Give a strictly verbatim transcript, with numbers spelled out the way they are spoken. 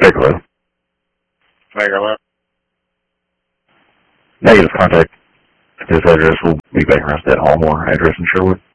Take a look. Take a look. Negative contact. This address will be back around that Hallmore address in Sherwood.